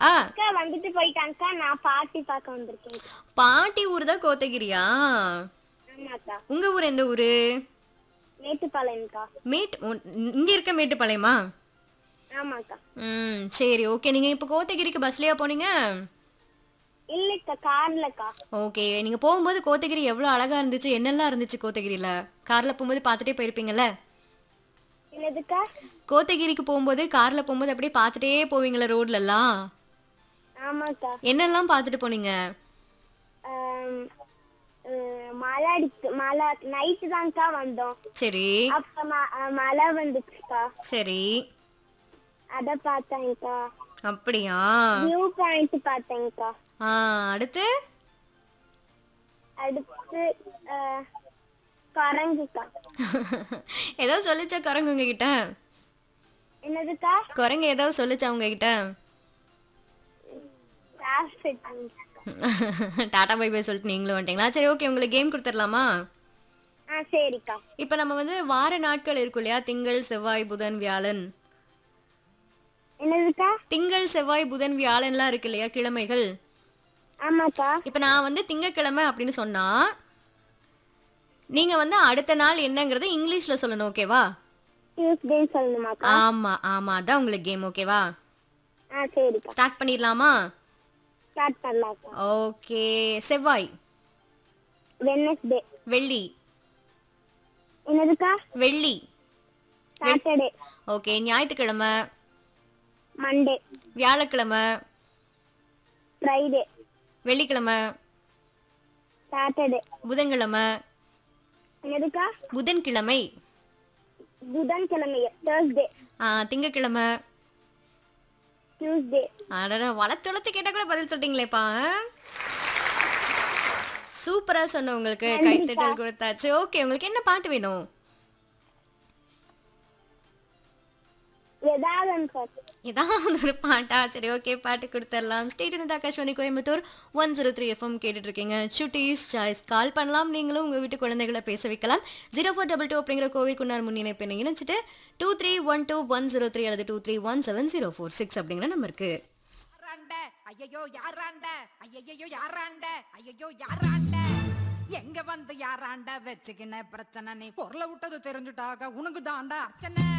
அக்கா வந்துட்டு போயிட்டாங்கக்கா. நான் பாட்டி பார்க்க வந்திருக்கேன். பாட்டி ஊர் தான் கோத்தகிரியா? ஆமாக்கா. உங்க ஊர் எந்த ஊரு? மேட்டுப்பாளையம்க்கா. இங்க இருக்க மேட்டுப்பாளையமா? ஆமாக்கா. சரி ஓகே. நீங்க இப்ப கோத்தகிரிக்கு பஸ்லயா போனீங்க? இல்லக்கா, கார்லக்கா. ஓகே. நீங்க போகும்போது கோத்தகிரி எவ்வளவு அழகா இருந்துச்சு, என்னெல்லாம் இருந்துச்சு கோத்தகிரில? கார்ல போகும்போது பார்த்துட்டே போயிருப்பீங்கல்ல? என்னதுக்கா? கோத்தகிரிக்கு போகும்போது கார்ல போகும்போது அப்படியே பார்த்துட்டே போவீங்களா ரோட்ல எல்லாம்? ஆமாக்கா. என்னெல்லாம் பார்த்துட்டு போனீங்க? ஆம், மழை நைட்டு தான்க்கா வந்தோம். சரி அப்ப மழை வந்துச்சுக்கா. சரி. அத பார்த்தேன்க்கா. அப்படியா? View point பார்த்தேன்க்கா. ஆ அடுத்து? அடுத்து குரங்குக்கா. ஏதோ சொல்லுச்சா குரங்கு உங்ககிட்ட? என்னதுக்கா? குரங்கு ஏதாவது சொல்லுச்சா உங்ககிட்ட? டாடா பை பை சொல்லிட்டு நீங்களும் வந்துட்டீங்களா? சரி ஓகே. உங்களுக்கு கேம் கொடுத்துடலாமா? சரிக்கா. இப்ப நம்ம வந்து வார நாட்கள் இருக்கும் இல்லையா? திங்கள் செவ்வாய் புதன் வியாழன். என்னதுக்கா? திங்கள் செவ்வாய் புதன் வியாழன்லாம் இருக்கு இல்லையா கிழமைகள்? ஆமாக்கா. இப்ப நான் வந்து திங்கக்கிழமை அப்படின்னு சொன்னா நீங்க வந்து அடுத்த நாள் என்னங்கறத இங்கிலீஷ்ல சொல்லணும். ஓகேவா? டியூஸ்டே சொல்லணுமாக்கா? ஆமா ஆமா. அதான் உங்களுக்கு கேம். ஓகேவா? சரிக்கா. ஸ்டார்ட் பண்ணிடலாமா? ஸ்டார்ட் பண்ணலாம்க்கா. ஓகே. செவ்வாய். வெட்னஸ்டே. வெள்ளி. என்னதுக்கா? வெள்ளி. சாட்டர்டே. ஓகே. ஞாயிற்றுக்கிழமை. மண்டே. வியாழக்கிழமை. ஃப்ரைடே. வெள்ளிக்கிழமை. சாட்டர்டே. புதன்கிழமை. என்னதுக்கா? புதன்கிழமை. புதன்கிழமை. தேர்ஸ்டே. திங்கக்கிழமை. டியூஸ்டே. அடடா, வளச்சொலச்சு கேட்டா கூட பதில் சொல்லிட்டீங்களேப்பா. சூப்பரா சொன்ன. உங்களுக்கு கைத்தட்டல் கொடுத்தாச்சு. ஓகே. உங்களுக்கு என்ன பாட்டு வேணும்? ஏதாவது ஒரு பாட்டா? சரி ஓகே. பாட்டு கொடுத்துடலாம். ஸ்டேட் ஆகாஷ்வாணி கோயம்புத்தூர் 103 எஃப்எம் கேட்டுட்டு இருக்கீங்க. சுட்டீஸ் சாய்ஸ். கால் பண்ணலாம். நீங்களும் உங்க வீட்டு குழந்தைகளை பேச வைக்கலாம். 0422 அப்படிங்கிற கோவை குன்னார் முன்னிணைப்பு இணைச்சிட்டு 2312 அல்லது 23170446 அப்படிங்கிற நம்பருக்கு. ஐயோ யாராண்ட ஐயோ யாராண்ட ஐயோ யாராண்ட எங்க வந்து யாராண்ட வச்சுக்கின பிரச்சனை நீ குரல விட்டது தெரிஞ்சுட்டாக உனக்கு தாண்டா அர்ச்சனை.